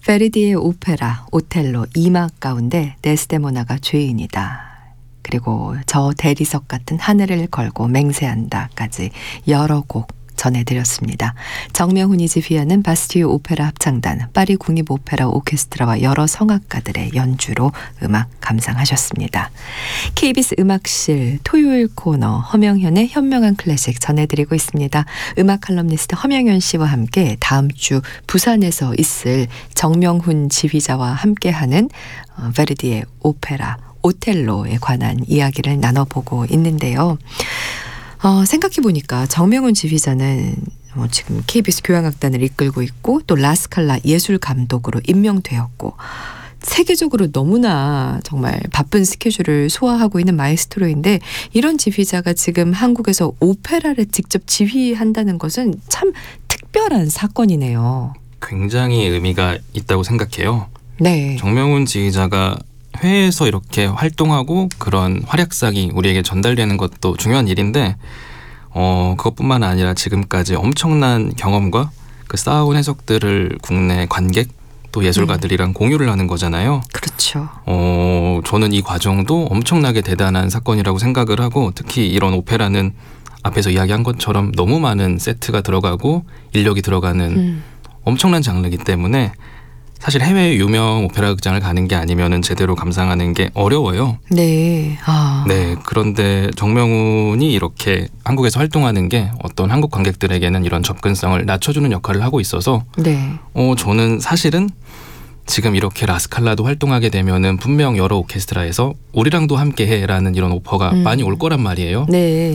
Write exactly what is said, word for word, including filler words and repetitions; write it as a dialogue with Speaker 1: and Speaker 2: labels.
Speaker 1: 베르디의 오페라 오텔로 이 막 가운데 데스데모나가 죄인이다. 그리고 저 대리석 같은 하늘을 걸고 맹세한다까지 여러 곡 전해드렸습니다. 정명훈이 지휘하는 바스티유 오페라 합창단, 파리 국립 오페라 오케스트라와 여러 성악가들의 연주로 음악 감상하셨습니다. 케이비에스 음악실 토요일 코너 허명현의 현명한 클래식 전해드리고 있습니다. 음악 칼럼니스트 허명현 씨와 함께 다음 주 부산에서 있을 정명훈 지휘자와 함께하는 어, 베르디의 오페라 오텔로에 관한 이야기를 나눠보고 있는데요. 어, 생각해보니까 정명훈 지휘자는 어, 지금 케이비에스 교향악단을 이끌고 있고 또 라스칼라 예술감독으로 임명되었고 세계적으로 너무나 정말 바쁜 스케줄을 소화하고 있는 마에스트로인데 이런 지휘자가 지금 한국에서 오페라를 직접 지휘한다는 것은 참 특별한 사건이네요.
Speaker 2: 굉장히 의미가 있다고 생각해요.
Speaker 1: 네.
Speaker 2: 정명훈 지휘자가 해외에서 이렇게 활동하고 그런 활약상이 우리에게 전달되는 것도 중요한 일인데 어, 그것뿐만 아니라 지금까지 엄청난 경험과 그 쌓아온 해석들을 국내 관객 또 예술가들이랑 음. 공유를 하는 거잖아요.
Speaker 1: 그렇죠.
Speaker 2: 어, 저는 이 과정도 엄청나게 대단한 사건이라고 생각을 하고 특히 이런 오페라는 앞에서 이야기한 것처럼 너무 많은 세트가 들어가고 인력이 들어가는 음. 엄청난 장르이기 때문에 사실 해외 유명 오페라 극장을 가는 게 아니면은 제대로 감상하는 게 어려워요.
Speaker 1: 네. 아.
Speaker 2: 네. 그런데 정명훈이 이렇게 한국에서 활동하는 게 어떤 한국 관객들에게는 이런 접근성을 낮춰주는 역할을 하고 있어서
Speaker 1: 네.
Speaker 2: 어, 저는 사실은 지금 이렇게 라스칼라도 활동하게 되면은 분명 여러 오케스트라에서 우리랑도 함께해라는 이런 오퍼가 음. 많이 올 거란 말이에요.
Speaker 1: 네.